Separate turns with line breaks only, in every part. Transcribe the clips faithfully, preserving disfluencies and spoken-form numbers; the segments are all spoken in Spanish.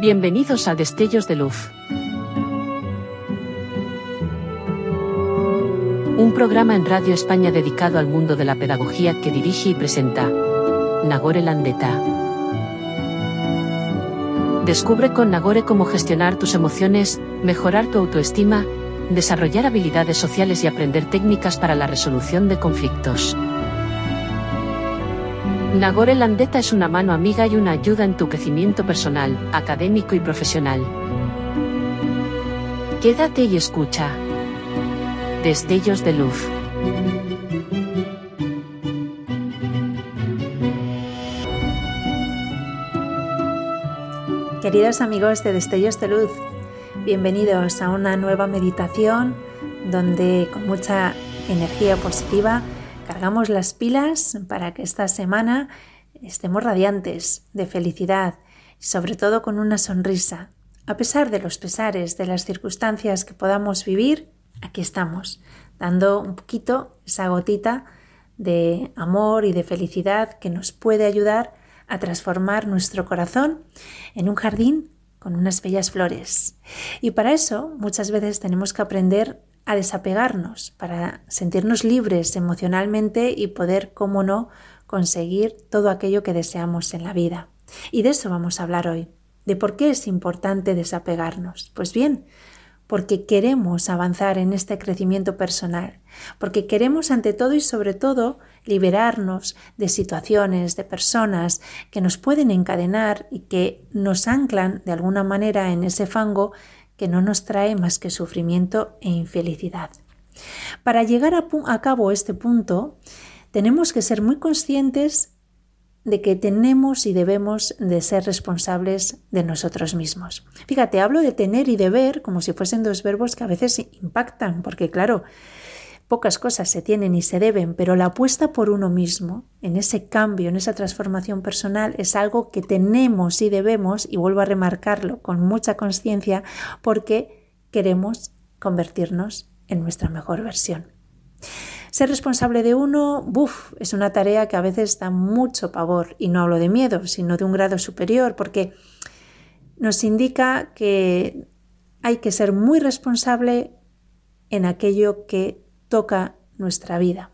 Bienvenidos a Destellos de Luz. Un programa en Radio España dedicado al mundo de la pedagogía que dirige y presenta Nagore Landeta. Descubre con Nagore cómo gestionar tus emociones, mejorar tu autoestima, desarrollar habilidades sociales y aprender técnicas para la resolución de conflictos. Nagore Landeta es una mano amiga y una ayuda en tu crecimiento personal, académico y profesional. Quédate y escucha. Destellos de Luz.
Queridos amigos de Destellos de Luz, bienvenidos a una nueva meditación donde con mucha energía positiva cargamos las pilas para que esta semana estemos radiantes de felicidad y sobre todo con una sonrisa. A pesar de los pesares, de las circunstancias que podamos vivir, aquí estamos, dando un poquito esa gotita de amor y de felicidad que nos puede ayudar a transformar nuestro corazón en un jardín con unas bellas flores. Y para eso muchas veces tenemos que aprender a desapegarnos para sentirnos libres emocionalmente y poder, cómo no, conseguir todo aquello que deseamos en la vida. Y de eso vamos a hablar hoy, de por qué es importante desapegarnos. Pues bien, porque queremos avanzar en este crecimiento personal, porque queremos ante todo y sobre todo liberarnos de situaciones, de personas que nos pueden encadenar y que nos anclan de alguna manera en ese fango que no nos trae más que sufrimiento e infelicidad. Para llegar a, a cabo este punto, tenemos que ser muy conscientes de que tenemos y debemos de ser responsables de nosotros mismos. Fíjate, hablo de tener y deber como si fuesen dos verbos que a veces impactan, porque claro, pocas cosas se tienen y se deben, pero la apuesta por uno mismo, en ese cambio, en esa transformación personal, es algo que tenemos y debemos, y vuelvo a remarcarlo con mucha conciencia, porque queremos convertirnos en nuestra mejor versión. Ser responsable de uno, buf, es una tarea que a veces da mucho pavor, y no hablo de miedo, sino de un grado superior, porque nos indica que hay que ser muy responsable en aquello que toca nuestra vida.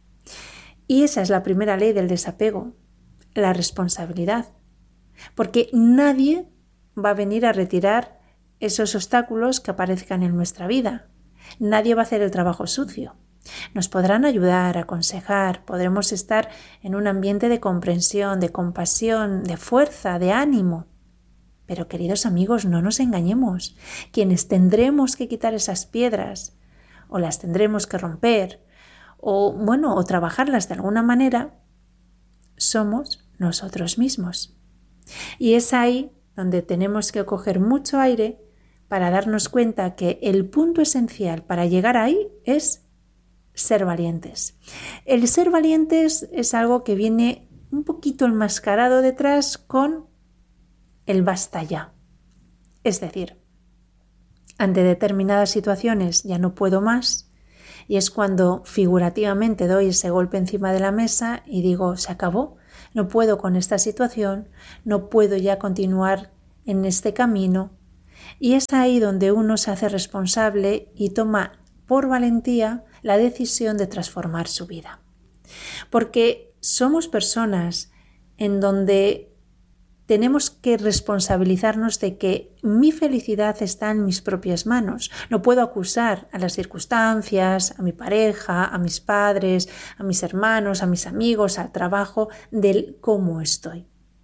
Y esa es la primera ley del desapego, la responsabilidad. Porque nadie va a venir a retirar esos obstáculos que aparezcan en nuestra vida. Nadie va a hacer el trabajo sucio. Nos podrán ayudar, aconsejar, podremos estar en un ambiente de comprensión, de compasión, de fuerza, de ánimo. Pero queridos amigos, no nos engañemos. Quienes tendremos que quitar esas piedras o las tendremos que romper, o bueno, o trabajarlas de alguna manera, somos nosotros mismos. Y es ahí donde tenemos que coger mucho aire para darnos cuenta que el punto esencial para llegar ahí es ser valientes. El ser valientes es algo que viene un poquito enmascarado detrás con el basta ya. Es decir, ante determinadas situaciones ya no puedo más, y es cuando figurativamente doy ese golpe encima de la mesa y digo, se acabó, no puedo con esta situación, no puedo ya continuar en este camino. Y es ahí donde uno se hace responsable y toma por valentía la decisión de transformar su vida. Porque somos personas en donde tenemos que responsabilizarnos de que mi felicidad está en mis propias manos. No puedo acusar a las circunstancias, a mi pareja, a mis padres, a mis hermanos, a mis amigos, al trabajo, del cómo estoy.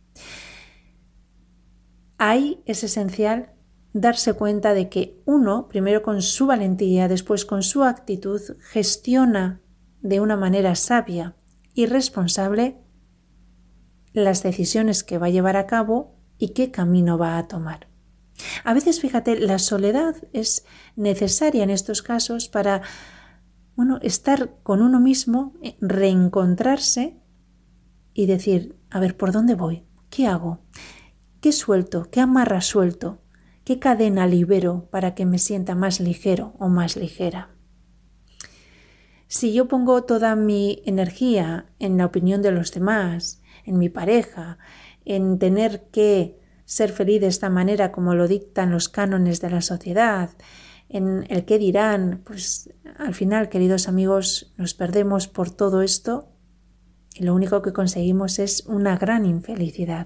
Ahí es esencial darse cuenta de que uno, primero con su valentía, después con su actitud, gestiona de una manera sabia y responsable las decisiones que va a llevar a cabo y qué camino va a tomar. A veces, fíjate, la soledad es necesaria en estos casos para, bueno, estar con uno mismo, reencontrarse y decir, a ver, ¿por dónde voy? ¿Qué hago? ¿Qué suelto? ¿Qué amarra suelto? ¿Qué cadena libero para que me sienta más ligero o más ligera? Si yo pongo toda mi energía en la opinión de los demás, en mi pareja, en tener que ser feliz de esta manera como lo dictan los cánones de la sociedad, en el qué dirán, pues al final, queridos amigos, nos perdemos por todo esto y lo único que conseguimos es una gran infelicidad.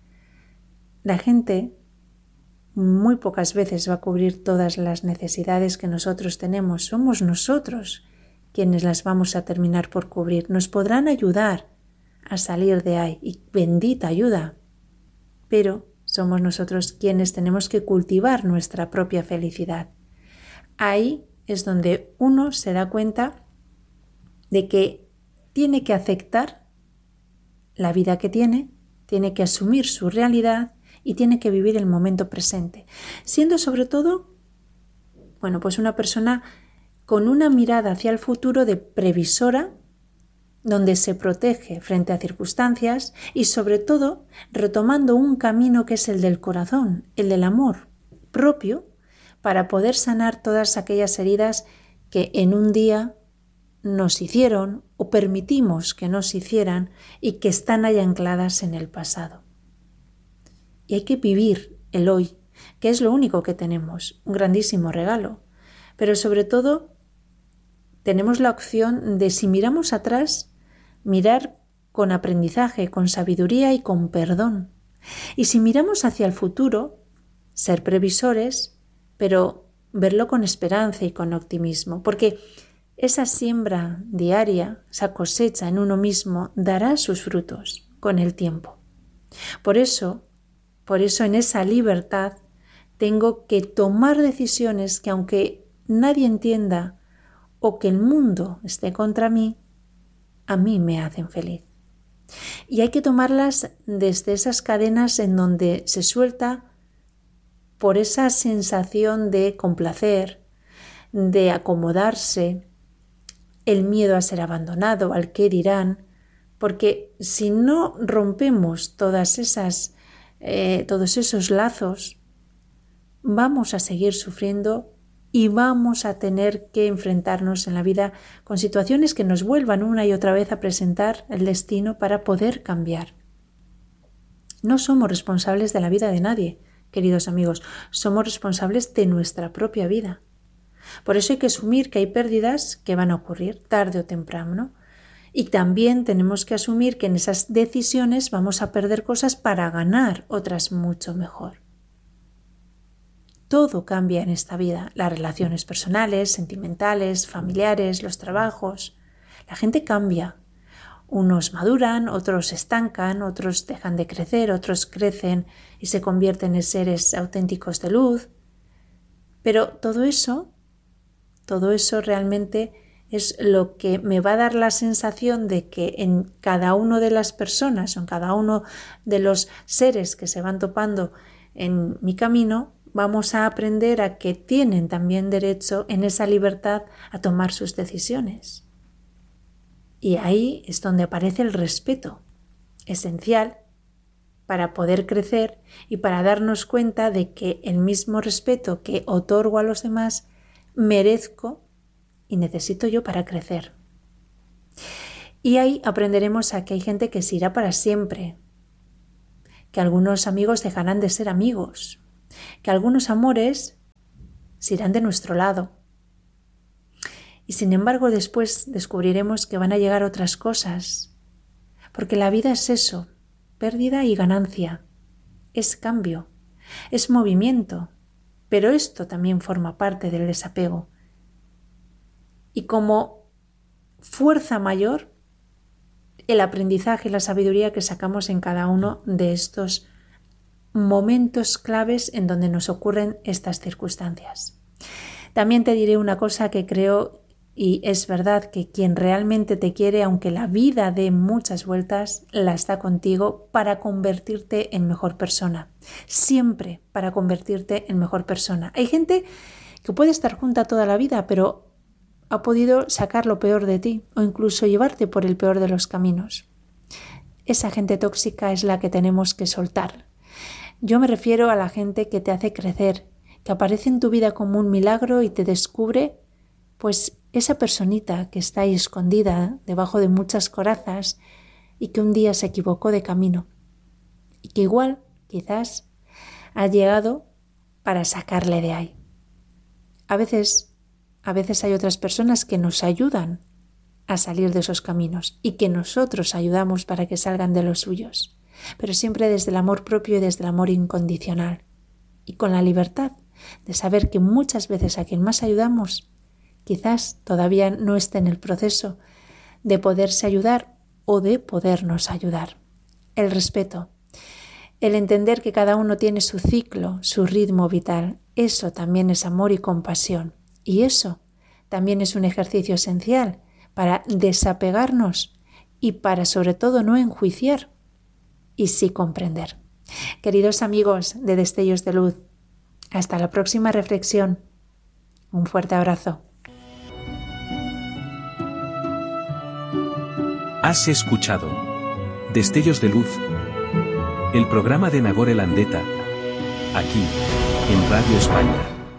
La gente muy pocas veces va a cubrir todas las necesidades que nosotros tenemos. Somos nosotros quienes las vamos a terminar por cubrir. Nos podrán ayudar a salir de ahí, y bendita ayuda, pero somos nosotros quienes tenemos que cultivar nuestra propia felicidad. Ahí es donde uno se da cuenta de que tiene que aceptar la vida que tiene, tiene que asumir su realidad y tiene que vivir el momento presente, siendo sobre todo, bueno, pues una persona con una mirada hacia el futuro de previsora, donde se protege frente a circunstancias y sobre todo retomando un camino que es el del corazón, el del amor propio, para poder sanar todas aquellas heridas que en un día nos hicieron o permitimos que nos hicieran y que están ahí ancladas en el pasado. Y hay que vivir el hoy, que es lo único que tenemos, un grandísimo regalo. Pero sobre todo tenemos la opción de, si miramos atrás, mirar con aprendizaje, con sabiduría y con perdón. Y si miramos hacia el futuro, ser previsores, pero verlo con esperanza y con optimismo, porque esa siembra diaria, esa cosecha en uno mismo, dará sus frutos con el tiempo. Por eso, por eso en esa libertad tengo que tomar decisiones que, aunque nadie entienda o que el mundo esté contra mí, a mí me hacen feliz. Y hay que tomarlas desde esas cadenas en donde se suelta por esa sensación de complacer, de acomodarse, el miedo a ser abandonado, al qué dirán, porque si no rompemos todas esas, eh, todos esos lazos, vamos a seguir sufriendo y vamos a tener que enfrentarnos en la vida con situaciones que nos vuelvan una y otra vez a presentar el destino para poder cambiar. No somos responsables de la vida de nadie, queridos amigos, somos responsables de nuestra propia vida. Por eso hay que asumir que hay pérdidas que van a ocurrir tarde o temprano, y también tenemos que asumir que en esas decisiones vamos a perder cosas para ganar otras mucho mejor. Todo cambia en esta vida, las relaciones personales, sentimentales, familiares, los trabajos. La gente cambia. Unos maduran, otros se estancan, otros dejan de crecer, otros crecen y se convierten en seres auténticos de luz. Pero todo eso, todo eso realmente es lo que me va a dar la sensación de que en cada una de las personas o en cada uno de los seres que se van topando en mi camino, vamos a aprender a que tienen también derecho en esa libertad a tomar sus decisiones. Y ahí es donde aparece el respeto, esencial para poder crecer y para darnos cuenta de que el mismo respeto que otorgo a los demás merezco y necesito yo para crecer. Y ahí aprenderemos a que hay gente que se irá para siempre, que algunos amigos dejarán de ser amigos, que algunos amores se irán de nuestro lado. Y sin embargo después descubriremos que van a llegar otras cosas, porque la vida es eso, pérdida y ganancia, es cambio, es movimiento, pero esto también forma parte del desapego. Y como fuerza mayor, el aprendizaje y la sabiduría que sacamos en cada uno de estos momentos claves en donde nos ocurren estas circunstancias. También te diré una cosa que creo, y es verdad, que quien realmente te quiere, aunque la vida dé muchas vueltas, la está contigo para convertirte en mejor persona. Siempre para convertirte en mejor persona. Hay gente que puede estar junta toda la vida, pero ha podido sacar lo peor de ti o incluso llevarte por el peor de los caminos. Esa gente tóxica es la que tenemos que soltar. Yo me refiero a la gente que te hace crecer, que aparece en tu vida como un milagro y te descubre, pues, esa personita que está ahí escondida debajo de muchas corazas y que un día se equivocó de camino. Y que igual, quizás, ha llegado para sacarle de ahí. A veces, a veces hay otras personas que nos ayudan a salir de esos caminos y que nosotros ayudamos para que salgan de los suyos, pero siempre desde el amor propio y desde el amor incondicional y con la libertad de saber que muchas veces a quien más ayudamos quizás todavía no esté en el proceso de poderse ayudar o de podernos ayudar. El respeto, el entender que cada uno tiene su ciclo, su ritmo vital, eso también es amor y compasión. Y eso también es un ejercicio esencial para desapegarnos y para sobre todo no enjuiciar y sí comprender. Queridos amigos de Destellos de Luz, hasta la próxima reflexión. Un fuerte abrazo.
Has escuchado Destellos de Luz, el programa de Nagore Landeta, aquí, en Radio España.